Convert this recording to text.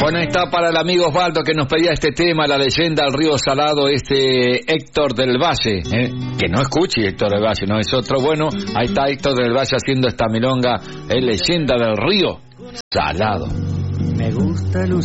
Bueno, ahí está para el amigo Osvaldo que nos pedía este tema, la leyenda del río Salado, Héctor del Valle, que no escuche Héctor del Valle, no es otro. Bueno, ahí está Héctor del Valle haciendo esta milonga, leyenda del río Salado. Me gusta lucir